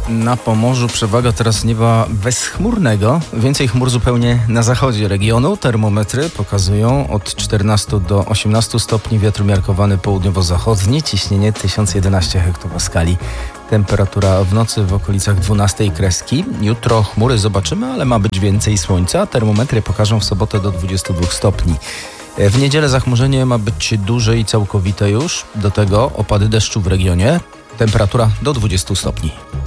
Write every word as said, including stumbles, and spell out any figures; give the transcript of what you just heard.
Na Pomorzu przewaga teraz nieba bezchmurnego. Więcej chmur zupełnie na zachodzie regionu. Termometry pokazują od czternastu do osiemnastu stopni. Wiatr umiarkowany południowo-zachodni. Ciśnienie tysiąc jedenaście hektopaskali. Temperatura w nocy w okolicach dwunastej kreski. Jutro chmury zobaczymy, ale ma być więcej słońca. Termometry pokażą w sobotę do dwudziestu dwóch stopni. W niedzielę zachmurzenie ma być duże i całkowite już. Do tego opady deszczu w regionie. Temperatura do dwudziestu stopni.